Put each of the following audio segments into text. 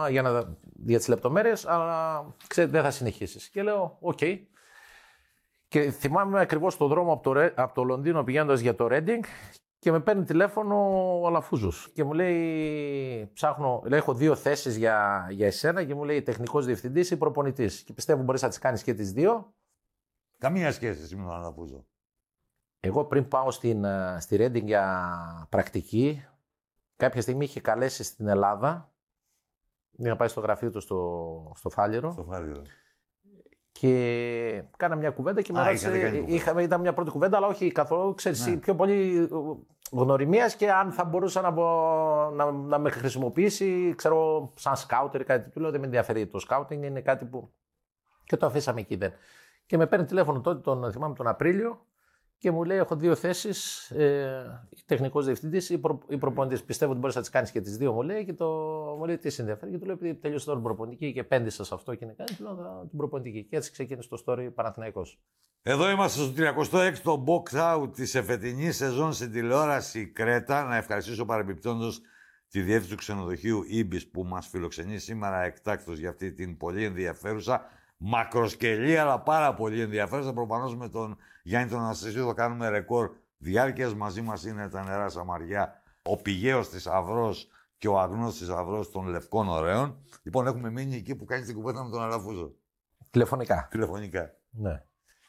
για τις λεπτομέρειες, αλλά ξέρετε, δεν θα συνεχίσεις. Και λέω, οκ. Και θυμάμαι ακριβώς τον δρόμο από το Λονδίνο πηγαίνοντας για το Reading και με παίρνει τηλέφωνο ο Αλαφούζος και μου λέει, ψάχνω, λέει, έχω 2 θέσεις για εσένα και μου λέει τεχνικός διευθυντής ή προπονητής. Και πιστεύω μπορείς να τις κάνεις και τις 2. Καμία σχέση με τον Αλαφούζο. Εγώ πριν πάω στη Reading για πρακτική, κάποια στιγμή είχε καλέσει στην Ελλάδα. Είχα πάει στο γραφείο του στο Φάληρο. Στο Φάληρο. Και κάνα μια κουβέντα και ήταν μια πρώτη κουβέντα, αλλά όχι καθόλου, ξέρεις, πιο πολύ γνωριμίας και αν θα μπορούσε να με χρησιμοποιήσει, ξέρω, σαν σκάουτερ ή κάτι. Του λέω, δεν με ενδιαφέρει το σκάουτινγκ, είναι κάτι που... Και το αφήσαμε εκεί δεν. Και με παίρνει τηλέφωνο τότε, θυμάμαι τον Απρίλιο, και μου λέει: έχω 2 θέσεις, τεχνικός διευθυντής ή προπονητής. Πιστεύω ότι μπορείς να τις κάνεις και τις 2, μου λέει. Και μου λέει: τι σε ενδιαφέρει. Και του λέω: επειδή τελείωσα τώρα την προπονητική και επένδυσα σε αυτό και είναι κάτι, του λέω την προπονητική. Και έτσι ξεκίνησε το story Παναθηναϊκός. Εδώ είμαστε στο 36ο box out της εφετινής σεζόν στην τηλεόραση Κρέτα. Να ευχαριστήσω παρεμπιπτόντως τη διεύθυνση του ξενοδοχείου Ibis που μας φιλοξενεί σήμερα εκτάκτως για αυτή την πολύ ενδιαφέρουσα. Μακροσκελή, αλλά πάρα πολύ ενδιαφέρουσα. Προφανώς με τον Γιάννη τον Αναστασίου θα κάνουμε ρεκόρ διάρκειας. Μαζί μας είναι τα νερά Σαμαριά, ο πηγαίος θησαυρός και ο αγνός θησαυρός των Λευκών Ωραίων. Λοιπόν, έχουμε μείνει εκεί που κάνει την κουβέντα με τον Αλαφούζο. Τηλεφωνικά. Ναι.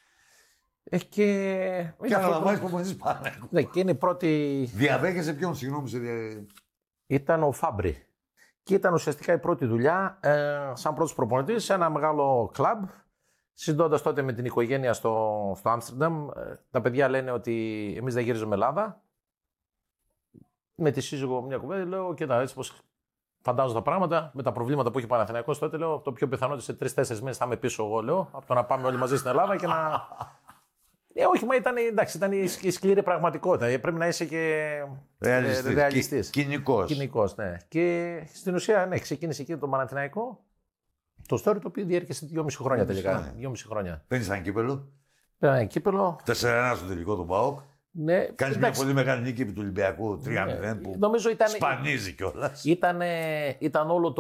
Και αναλαμβάνεις προπονητής Παναθηναϊκού. Ναι, και είναι η πρώτη. Διαδέχεσαι ποιον, συγγνώμη. Ήταν ο Φάμπρι. Και ήταν ουσιαστικά η πρώτη δουλειά σαν πρώτος προπονητής σε ένα μεγάλο κλαμπ. Συζητώντας τότε με την οικογένεια στο Άμστερνταμ, τα παιδιά λένε ότι εμείς δεν γυρίζουμε Ελλάδα. Με τη σύζυγο μια κουβέντα, λέω: κοίτα, έτσι πως φαντάζω τα πράγματα, με τα προβλήματα που είχε ο Παναθηναϊκός τότε, λέω: το πιο πιθανό ότι σε 3-4 μήνες θα είμαι πίσω εγώ, λέω, από το να πάμε όλοι μαζί στην Ελλάδα και να. Όχι, μα ήταν η σκληρή πραγματικότητα. Πρέπει να είσαι και ρεαλιστής. Κοινικός, ναι. Και στην ουσία, ναι, ξεκίνησε εκεί το Παναθηναϊκό. Το story το οποίο διέρχεσε 2,5 χρόνια τελικά. 2,5 χρόνια. Παίρνεις ένα κύπελο. Πήρα ένα κύπελο. 4-1 στο τελικό του ΠΑΟΚ. Ναι. Κάνεις μια πολύ μεγάλη νίκη επί του Ολυμπιακού 3-0 που νομίζω σπανίζει κιόλας. Ήταν όλο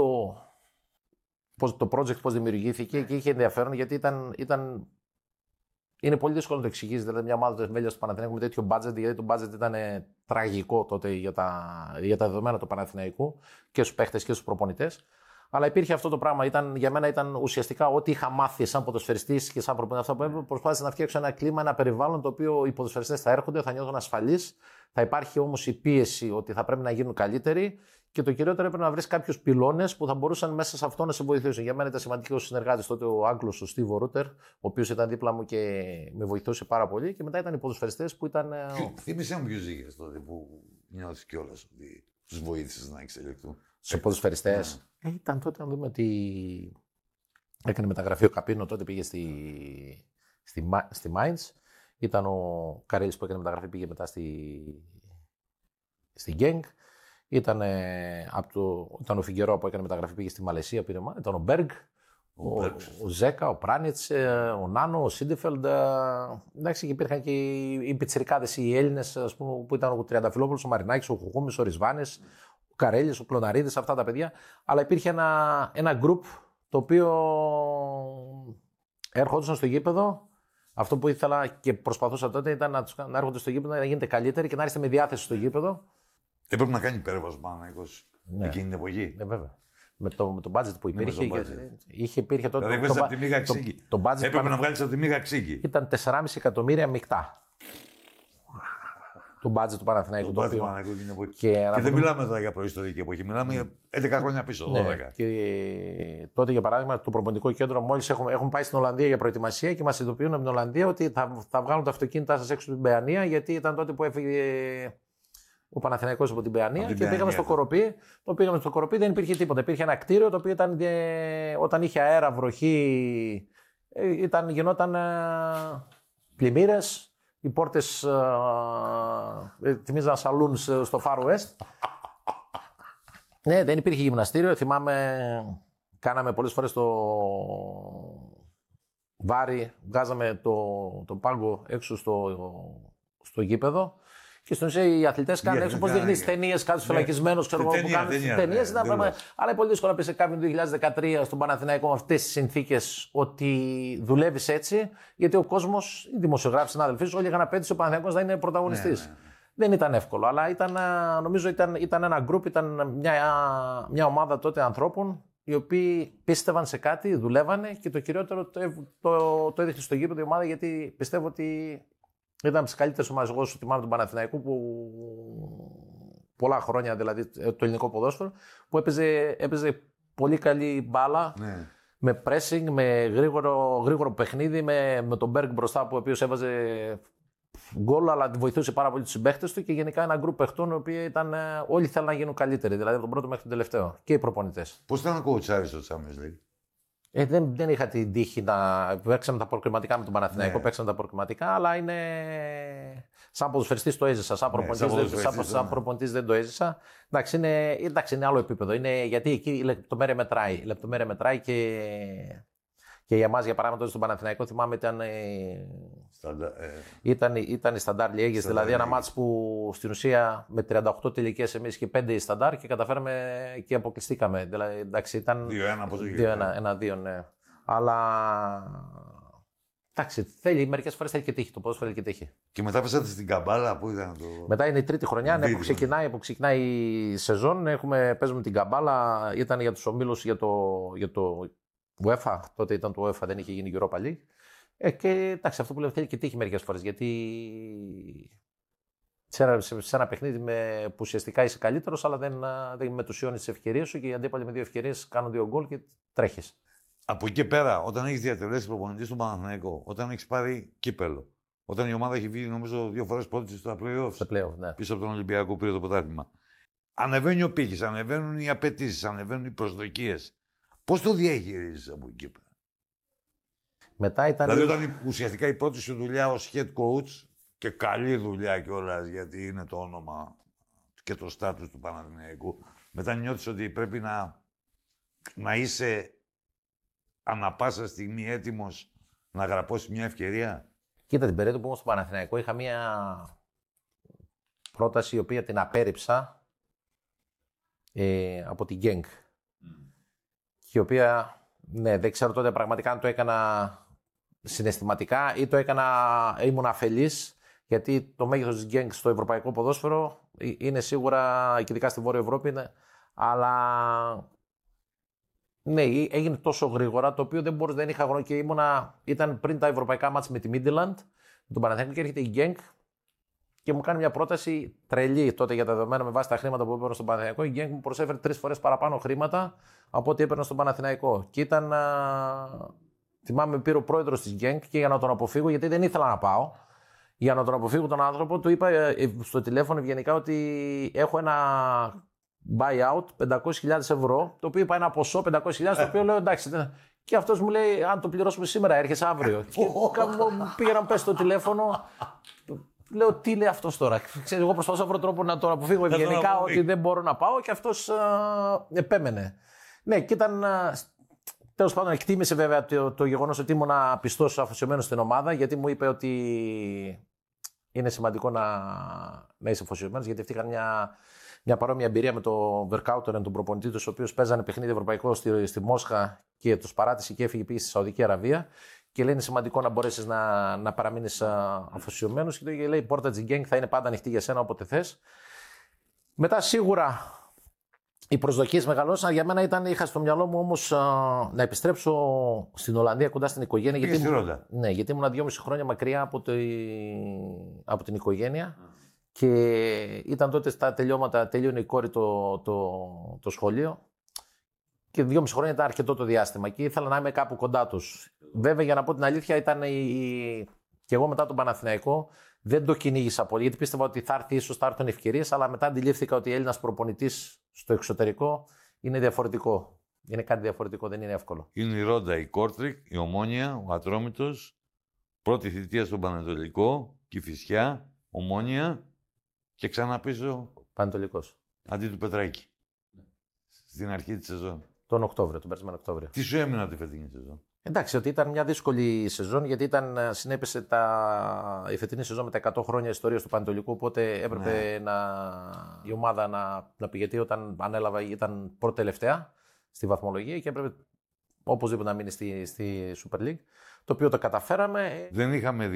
το project πώς δημιουργήθηκε και είχε ενδιαφέρον γιατί είναι πολύ δύσκολο να το εξηγήσει. Δηλαδή, μια ομάδα του Εμβέλια του Παναθηναϊκού με τέτοιο budget, γιατί το budget ήταν τραγικό τότε για τα δεδομένα του Παναθηναϊκού και στους παίχτες και στους προπονητές. Αλλά υπήρχε αυτό το πράγμα. Για μένα ήταν ουσιαστικά ό,τι είχα μάθει σαν ποδοσφαιριστής και σαν προπονητής. Αυτό που έπρεπε, προσπάθησα να φτιάξω ένα κλίμα, ένα περιβάλλον το οποίο οι ποδοσφαιριστές θα έρχονται, θα νιώθουν ασφαλείς. Θα υπάρχει όμως η πίεση ότι θα πρέπει να γίνουν καλύτεροι. Και το κυριότερο έπρεπε να βρει κάποιους πυλώνες που θα μπορούσαν μέσα σε αυτό να σε βοηθήσουν. Για μένα ήταν σημαντικό ο συνεργάτης τότε ο Άγγλος, ο Στίβο Ρούτερ, ο οποίος ήταν δίπλα μου και με βοηθούσε πάρα πολύ. Και μετά ήταν οι ποδοσφαιριστές που ήταν. Θύμισε μου ποιους είχες τότε που νιώθεις κιόλας ότι τους βοήθησες να εξελιχθούν. Σε ποδοσφαιριστές. Ήταν τότε να δούμε ότι έκανε μεταγραφή ο Καπίνο, τότε πήγε στη Mainz. Ήταν ο Καρέλης που έκανε μεταγραφή, πήγε μετά στη Genk. Ήταν ο Φιγκερό που έκανε μεταγραφή, πήγε στη Μαλαισία. Ήταν ο Μπέργκ, ο Ζέκα, ο Πράνιτς, ο Νάνο, ο Σίντεφελντ. Εντάξει, και υπήρχαν και οι πιτσιρικάδες, οι Έλληνες, που ήταν ο Τριανταφυλόπουλος, ο Μαρινάκης, ο Χουχούμης, ο Ρισβάνης, ο Καρέλης, ο Κλωναρίδης, αυτά τα παιδιά. Αλλά υπήρχε ένα group το οποίο έρχονταν στο γήπεδο. Αυτό που ήθελα και προσπαθούσα τότε ήταν να έρχονται στο γήπεδο, να γίνεται καλύτεροι και να είστε με διάθεση στο γήπεδο. Έπρεπε να κάνει υπέρβαση Παναθηναϊκός εκείνη την εποχή. Ναι, βέβαια. Με το budget που υπήρχε. Υπήρχε τότε. Δηλαδή, από τη μίγα ξύγκη. Έπρεπε να βγάλεις από τη μίγα ξύγκη. Ήταν 4,5 εκατομμύρια μεικτά. Το budget του Παναθηναϊκού. Το budget του Παναθηναϊκού. Και δεν μιλάμε τώρα για προϊστορική εποχή. Μιλάμε για 11 χρόνια πίσω. 12. Ναι. Και τότε, για παράδειγμα, το προπονητικό κέντρο, μόλις έχουμε πάει στην Ολλανδία για προετοιμασία και μας ειδοποιούν από την Ολλανδία ότι θα βγάλουν τα αυτοκίνητά σας έξω από την Παιανία, γιατί ήταν τότε που έφυγε ο Παναθηναϊκός από την Παιανία και πήγαμε στο Κοροπή. Το πήγαμε στο Κοροπή, δεν υπήρχε τίποτα. Υπήρχε ένα κτίριο το οποίο όταν είχε αέρα, βροχή, γινόταν πλημμύρες. Οι πόρτες θυμίζαν σαλούν στο Far West. Ναι, δεν υπήρχε γυμναστήριο. Θυμάμαι, κάναμε πολλές φορές το βάρη, βγάζαμε το πάγκο έξω στο γήπεδο. Και στην ουσία οι αθλητές κάνουν έξω. Πώς δείχνει ταινίες, κάποιους φυλακισμένους, ξέρω εγώ, που κάνουν ταινίες. Αλλά είναι πολύ δύσκολο να πει σε κάποιον το 2013 στον Παναθηναϊκό με αυτές τις συνθήκες ότι δουλεύεις έτσι, γιατί ο κόσμος, οι δημοσιογράφοι, συνάδελφοί σου, όλοι είχαν απέτηση ο Παναθηναϊκός να είναι πρωταγωνιστής. Δεν ήταν εύκολο, αλλά νομίζω ήταν ένα γκρουπ, ήταν μια ομάδα τότε ανθρώπων οι οποίοι πίστευαν σε κάτι, δουλεύανε και το κυριότερο το έδειχνε στο γήπεδο η ομάδα, γιατί πιστεύω ότι ήταν από τις καλύτερες ομάδες. Εγώ σου θυμάμαι τον Παναθηναϊκό που πολλά χρόνια, δηλαδή το ελληνικό ποδόσφαιρο, που έπαιζε πολύ καλή μπάλα, με pressing, με γρήγορο παιχνίδι, με τον Μπέργκ μπροστά, ο οποίος έβαζε γκολ, αλλά βοηθούσε πάρα πολύ τους συμπαίχτες του και γενικά ένα γκρουπ παιχτών οι οποίοι όλοι θέλουν να γίνουν καλύτεροι, δηλαδή από τον πρώτο μέχρι τον τελευταίο. Και οι προπονητές. Πώς ήταν ο κοουτσάρης στο Champions League? Δεν είχα την τύχη να. Παίξαμε τα προκριματικά με τον Παναθηναϊκό, παίξαμε τα προκριματικά, αλλά είναι. Σαν ποδοσφαιριστής το έζησα. Σαν προπονητής δεν το έζησα. Εντάξει, είναι άλλο επίπεδο. Γιατί εκεί η λεπτομέρεια μετράει. Η λεπτομέρεια μετράει και για εμάς, για παράδειγμα, στον Παναθηναϊκό θυμάμαι ήταν η σταντάρ Liège, δηλαδή ένα μάτς που στην ουσία με 38 τελικές εμείς και 5 η σταντάρ και καταφέραμε και αποκλειστήκαμε. Δηλαδή, εντάξει, ήταν 2-1, ναι. Αλλά εντάξει, μερικές φορές θέλει και τύχη. Το ποδόσφαιρο θέλει και τύχη. Και μετά πέσατε στην καμπάλα, πού ήταν το. Μετά είναι η τρίτη χρονιά, ναι, που ξεκινάει η σεζόν. Παίζουμε την καμπάλα, ήταν για τους ομίλους για το UEFA, τότε ήταν το UEFA, δεν είχε γίνει Europa League. Και εντάξει, αυτό που λέω θέλει και τύχη μερικές φορές, γιατί σε ένα παιχνίδι που ουσιαστικά είσαι καλύτερος, αλλά δεν μετουσιώνεις τις ευκαιρίες σου και οι αντίπαλοι με 2 ευκαιρίες κάνουν 2 γκολ και τρέχεις. Από εκεί πέρα, όταν έχεις διατελέσει προπονητή στον Παναθηναϊκό, όταν έχεις πάρει κύπελο, όταν η ομάδα έχει βγει νομίζω 2 φορές πρώτη στα play-offs, ναι. Πίσω από τον Ολυμπιακό πήρε το πρωτάθλημα. Ανεβαίνει ο πύχης, ανεβαίνουν οι απαιτήσεις, ανεβαίνουν οι προσδοκίες. Πώς το διαχειρίζεις από εκεί πέρα? Μετά ήταν. Δηλαδή, όταν ουσιαστικά η πρώτη σου δουλειά ως head coach, και καλή δουλειά κιόλας, γιατί είναι το όνομα και το στάτους του Παναθηναϊκού, μετά νιώθεις ότι πρέπει να είσαι ανά πάσα στιγμή έτοιμος να γραπώσεις μια ευκαιρία. Κοίτα, την περίοδο που ήμουν στο Παναθηναϊκό είχα μια πρόταση η οποία την απέρριψα από την Genk. Και η οποία, ναι, δεν ξέρω τότε πραγματικά αν το έκανα συναισθηματικά ή ήμουν αφελής, γιατί το μέγεθος της Genk στο ευρωπαϊκό ποδόσφαιρο είναι σίγουρα, και ειδικά στη Βόρεια Ευρώπη είναι, αλλά ναι, έγινε τόσο γρήγορα, το οποίο δεν είχα χρόνο και ήταν πριν τα ευρωπαϊκά μάτς με τη Midland, με τον Παναθηναϊκό, και έρχεται η Genk και μου κάνει μια πρόταση τρελή τότε για τα δεδομένα με βάση τα χρήματα που έπαιρνα στον Παναθηναϊκό. Η Genk μου προσέφερε 3 φορές παραπάνω χρήματα από ό,τι έπαιρνα στον Παναθηναϊκό. Και ήταν. Θυμάμαι, με πήρε ο πρόεδρος της Genk και για να τον αποφύγω, γιατί δεν ήθελα να πάω. Για να τον αποφύγω τον άνθρωπο, του είπα στο τηλέφωνο ευγενικά ότι έχω ένα buyout 500.000 ευρώ, το οποίο είπα ένα ποσό 500.000, το οποίο λέω εντάξει. Και αυτός μου λέει: αν το πληρώσουμε σήμερα, έρχεσαι αύριο. Και μου πήγε να πέσει το τηλέφωνο. Λέω, τι λέει αυτός τώρα. Ξέρεις, εγώ προσπαθώ να βρω τρόπο να τον αποφύγω ευγενικά ότι δεν μπορώ να πάω, και αυτός επέμενε. Ναι, και ήταν. Τέλος πάντων, εκτίμησε βέβαια το γεγονός ότι ήμουν πιστός, αφοσιωμένος στην ομάδα, γιατί μου είπε ότι είναι σημαντικό να είσαι αφοσιωμένος, γιατί αυτοί είχαν μια παρόμοια εμπειρία με τον Verkauteren, τον προπονητή του, ο οποίος παίζανε παιχνίδι ευρωπαϊκό στη Μόσχα και τους παράτησε και έφυγε πήγε στη Σαουδική Αραβία. Και λέει: είναι σημαντικό να μπορέσεις να παραμείνεις αφοσιωμένος. Και λέει: η πόρτα της Genk θα είναι πάντα ανοιχτή για σένα όποτε θες. Μετά σίγουρα οι προσδοκίες μεγαλώσαν. Για μένα είχα στο μυαλό μου όμως να επιστρέψω στην Ολλανδία κοντά στην οικογένεια. Ναι, γιατί ήμουν 2,5 χρόνια μακριά από την οικογένεια. Και ήταν τότε στα τελειώματα, τελείωνε η κόρη το σχολείο. Και 2,5 χρόνια ήταν αρκετό το διάστημα και ήθελα να είμαι κάπου κοντά τους. Βέβαια, για να πω την αλήθεια, ήταν και εγώ μετά τον Παναθηναϊκό δεν το κυνήγησα πολύ, γιατί πίστευα ότι ίσως θα έρθουν ευκαιρίες, αλλά μετά αντιλήφθηκα ότι Έλληνας προπονητής στο εξωτερικό είναι διαφορετικό. Είναι κάτι διαφορετικό, δεν είναι εύκολο. Είναι η Ρόντα, η Κόρτρικ, η Ομόνια, ο Ατρόμητος, πρώτη θητεία στον Πανετολικό, Κηφισιά, Ομόνια και ξανά πίσω. Πανετολικός. Αντί του Πετράκη. Στην αρχή της σεζόν. Τον περασμένο Οκτώβριο. Τι σου έμεινε από τη φετινή σεζόν? Εντάξει, ότι ήταν μια δύσκολη σεζόν, γιατί συνέπεσε η φετινή σεζόν με τα 100 χρόνια ιστορίας του Πανετολικού, οπότε έπρεπε η ομάδα να πει, γιατί όταν ανέλαβα ήταν πρώτη τελευταία στη βαθμολογία και έπρεπε οπωσδήποτε να μείνει στη Super League, το οποίο το καταφέραμε. Δεν είχαμε